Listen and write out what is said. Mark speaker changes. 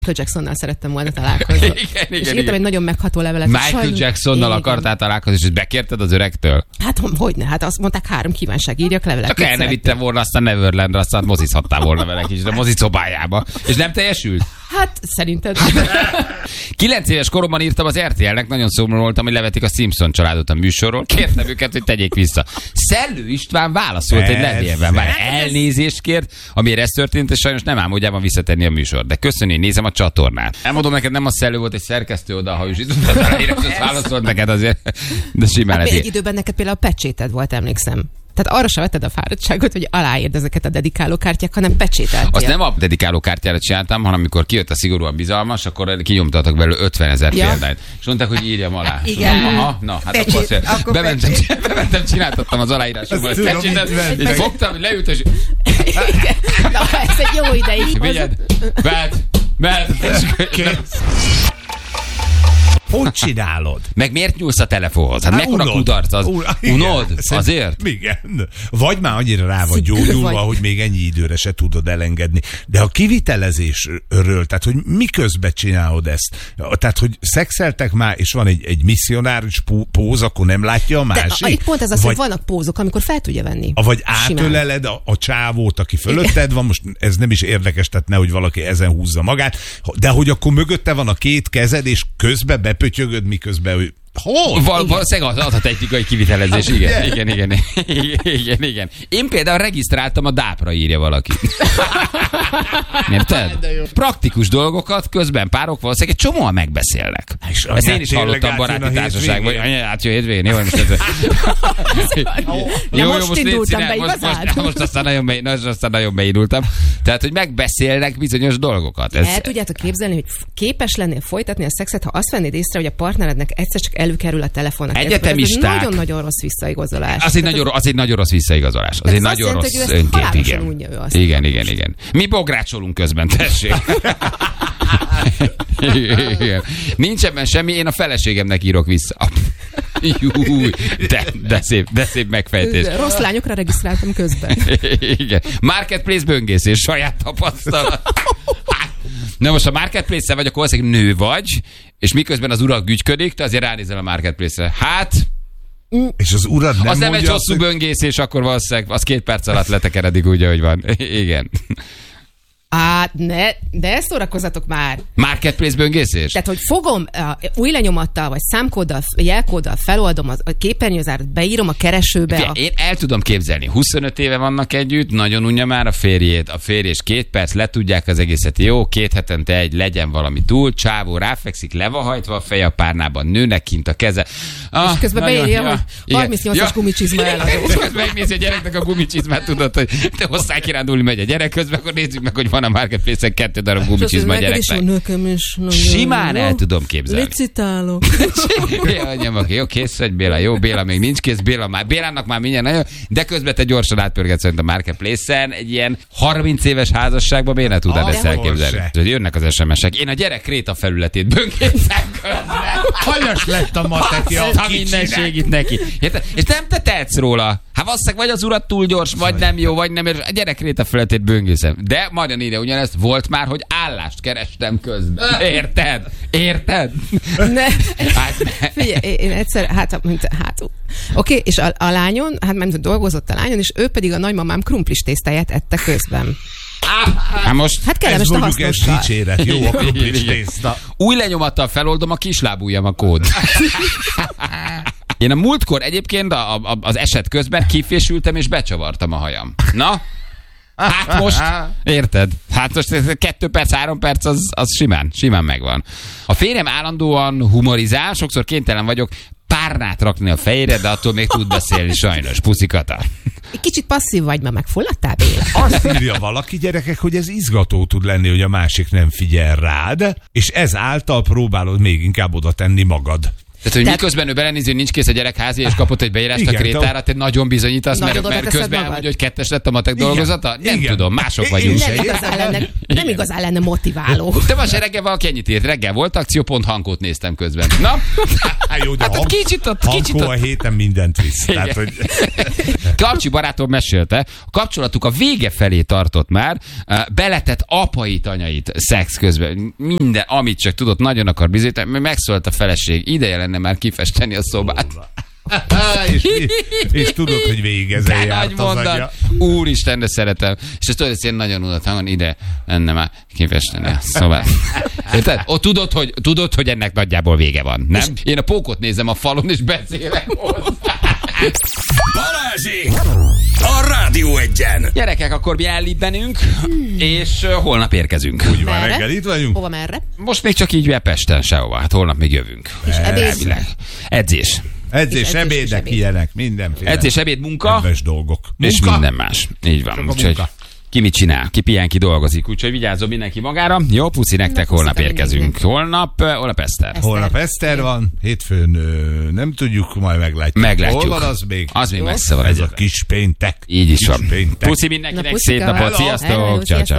Speaker 1: Jacksonnal szerettem volna találkozni. És írtam egy nagyon megható levelet.
Speaker 2: Michael Jacksonnal akartál találkozni, és bekérted az öregtől?
Speaker 1: Hát hogyne, hát azt mondták 3 kívánság, írjak levelet.
Speaker 2: Csak el ne vittem volna azt a Neverlandre, aztán mozizhattál volna vele kicsit a mozi szobájába. És nem teljesült?
Speaker 1: Hát szerinted.
Speaker 2: 9 éves koromban írtam az RTL-nek, nagyon szomorú voltam, hogy levetik a Simpson családot a műsorról. Kértem őket, hogy tegyék vissza. Szellő István válaszolt egy levélben. Már elnézést kért, amiért ez történt, és sajnos nem álmodjában visszatenni a műsor. De köszönni, hogy nézem a csatornát. Elmondom neked, nem a Szellő volt, egy szerkesztő oda, ha is itt válaszolt neked azért. De simán
Speaker 1: hát egy időben neked például a pecséted volt, emlékszem. Tehát arra sem vetted a fáradtságot, hogy aláírd ezeket a dedikálókártyák, hanem pecsételtél.
Speaker 2: Azt nem a dedikálókártyára csináltam, hanem amikor kijött a szigorúan bizalmas, akkor kinyomtattak belőle 50 000 példányt. És mondták, hogy írjam alá.
Speaker 1: Igen.
Speaker 2: Aha, na, hát akkor bementem, csináltattam az aláírásommal a pecsétet, és fogtam, leült, és...
Speaker 1: Na, ez egy jó ideig.
Speaker 2: Vigyed, vedd.
Speaker 3: Hogy csinálod?
Speaker 2: Meg miért nyúlsz a telefonhoz? Hát mekkora kudarc az? Unod? Azért?
Speaker 3: Igen. Vagy már annyira rá vagy gyógyulva, hogy még ennyi időre se tudod elengedni. De a kivitelezésről, tehát hogy miközben csinálod ezt? Tehát, hogy szexeltek már, és van egy misszionáris póz, akkor nem látja a másik?
Speaker 1: Itt pont ez az, hogy vannak pózok, amikor fel tudja venni.
Speaker 3: Vagy átöleled a csávót, aki fölötted van, most ez nem is érdekes, tehát nehogy valaki ezen húzza magát, de hogy akkor mögötte van a 2 kezed, és közben bepötyögöd, miközben ő...
Speaker 2: Valószínűleg az a technikai kivitelezés, igen. Én például regisztráltam a dápra, írja valaki. Érted? Praktikus dolgokat közben párok valószínűleg egy csomóan megbeszélnek. Ezt én is hallottam baráti társaságban. Hát jó hétvégén, jó,
Speaker 1: most indultam be igazán.
Speaker 2: Most aztán nagyon beindultam. Tehát, hogy megbeszélnek bizonyos dolgokat.
Speaker 1: El tudjátok képzelni, hogy képes lennél folytatni a szexet, ha azt vennéd észre, hogy a partnerednek egyszer csak előkerül a telefonnak.
Speaker 2: Egyetemisták.
Speaker 1: Ez nagyon-nagyon rossz visszaigazolás.
Speaker 2: Az egy nagyon rossz visszaigazolás. Az egy nagyon rossz önkép, igen. Mi bográcsolunk közben, tessék. Igen. Nincs ebben semmi, én a feleségemnek írok vissza. Júj, de szép megfejtés.
Speaker 1: Rossz lányokra regisztráltam közben.
Speaker 2: Igen. Marketplace böngészés, saját tapasztalat. Na most a Marketplace-en vagy, akkor valószínűleg nő vagy, és miközben az urak gügyködik, te azért ránézel a Marketplace-re. Hát...
Speaker 3: És az urad nem
Speaker 2: az nem egy hosszú
Speaker 3: hogy...
Speaker 2: böngészés, akkor valószínűleg az 2 perc alatt letekeredik úgy, ahogy van. Igen.
Speaker 1: De ezt szórakozatok már.
Speaker 2: Marketplace böngészés?
Speaker 1: Tehát, hogy fogom új lenyomattal, vagy számkóddal, jelkóddal feloldom a képernyőzárat, beírom a keresőbe.
Speaker 2: Én el tudom képzelni. 25 éve vannak együtt, nagyon unja már a férjét. A férj és 2 perc, letudják az egészet. Jó, 2 hetente egy, legyen valami túl. Csávó ráfekszik, le van hajtva a feje a párnában, nőnek kint a keze.
Speaker 1: És közben beírja, hogy 38-as gumicsizma eladó.
Speaker 2: Megnézi a gyereknek a gumicsizmát, tudod, hogy te osztálykirándulni megy a gyerek közben, akkor nézzük meg, hogy van a Marketplace-en 2 darab gumicsizma a gyereknek. Simán el tudom képzelni.
Speaker 1: Licitálok.
Speaker 2: Jó, kész vagy Béla. Jó, Béla még nincs kész. Bélának már mindjárt nagyon, de közben te gyorsan átpörgetsz szerint a Marketplace-en egy ilyen 30 éves házasságban miért ne tudnád ezt elképzelni? Jönnek az SMS-ek. Én a gyerek kréta felületét böngészem közben.
Speaker 3: Hanyas lett a mateki a
Speaker 2: mindenség itt neki. És nem te tehetsz róla. Hát valószínűleg vagy az urat túl gyors, vagy nem jó, vagy nem. A gyerek réta felületét böngészem. De majd írja ugyanezt, volt már, hogy állást kerestem közben. Érted?
Speaker 1: Ne. Figyelj, én egyszer, oké, és a lányon, dolgozott a lányon, és ő pedig a nagymamám krumplis tésztáját ette közben.
Speaker 2: Hát
Speaker 1: kellemes a hasznossal.
Speaker 3: Ez dicséret, jó a krumplis tészta.
Speaker 2: Új lenyomattal feloldom, a kislábújjam a kód. Én a múltkor egyébként az eset közben kifésültem és becsavartam a hajam. Na? Hát most, érted? Hát most 2 perc, 3 perc az simán megvan. A férjem állandóan humorizál, sokszor kénytelen vagyok párnát rakni a fejére, de attól még tud beszélni sajnos. Puszikata.
Speaker 1: Kicsit passzív vagy, mert megfulladtál, Béla.
Speaker 3: Azt írja valaki, gyerekek, hogy ez izgató tud lenni, hogy a másik nem figyel rád, és ezáltal próbálod még inkább oda tenni magad.
Speaker 2: Tehát, hogy miközben ő belenéző, nincs kész a gyerek házi, és kapott egy beírást a Krétára, te nagyon bizonyítasz, mert közben elmondja, hogy 2-es lett a matek dolgozata? Nem tudom, mások vagyunk.
Speaker 1: Nem igazán lenne motiváló.
Speaker 2: De most reggel valaki ennyit írt. Reggel volt akció, pont Hankót néztem közben. Na?
Speaker 3: Jó, de
Speaker 2: hát kicsit ott.
Speaker 3: a héten mindent visz. Tehát, hogy...
Speaker 2: Karcsi barátom mesélte, a kapcsolatuk a vége felé tartott már, beletett apait, anyait szex közben. Minden, amit csak tudott, nagyon akar bizonyítani, megszólt a feleség. Ideje lenne már kifesteni a szobát.
Speaker 3: és tudod, hogy végezel járt az agya.
Speaker 2: Úristen, de szeretem. És ezt tudod, ezt én nagyon unott hangon, ide lenne már kifesteni a szobát. Érted? Tudod, hogy ennek nagyjából vége van, nem? Én a pókot nézem a falon, és beszélek hozzá.
Speaker 4: Balázsék! A Rádió Egyen!
Speaker 2: Gyerekek, akkor mi ellibbenünk, és holnap érkezünk.
Speaker 3: Úgy van, reggel itt vagyunk.
Speaker 1: Hova, merre?
Speaker 2: Most még csak így Pesten sehova, hát holnap még jövünk.
Speaker 1: És
Speaker 2: Edzés.
Speaker 3: Edzés, ebédek, ilyenek, mindenféle.
Speaker 2: Edzés, ebéd, munka.
Speaker 3: Kedves dolgok.
Speaker 2: És minden más. Így van. Úgyhogy ki mit csinál, ki pihen, ki dolgozik. Úgyhogy vigyázzon mindenki magára. Jó, puszi nektek, holnap érkezünk. Holnap Eszter.
Speaker 3: Holnap Eszter van, hétfőn nem tudjuk, majd meglátjuk. Hol van az még?
Speaker 2: Az még messze van.
Speaker 3: Ez a kis péntek.
Speaker 2: Így is van. Puszi mindenkinek, szép napot, sziasztok. Ciao, ciao.